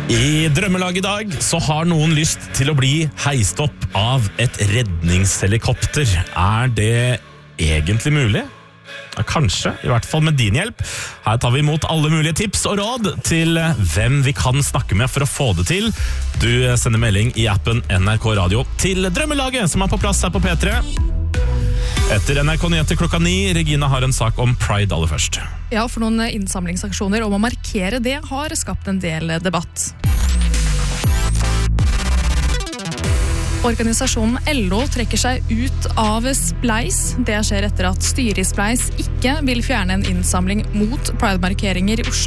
I drømmelag I dag så har noen lyst til å bli heist opp av et redningshelikopter. Det egentlig mulig? Ja, kanskje, I hvert fall med din hjelp. Her tar vi imot alle mulige tips og råd til hvem vi kan snakke med for å få det til. Du sender melding I appen NRK Radio til drømmelaget som på plass her på P3. Etter NRK Nyheter klokka 9, Regina har en sak om Pride aller først. Ja, for noen innsamlingsaksjoner om å markere det har skapt en del debatt. Organisasjonen LO trekker seg ut av Spleis. Det skjer etter at styret I Spleis ikke vil fjerne en innsamling mot Pride-markeringer I Oslo.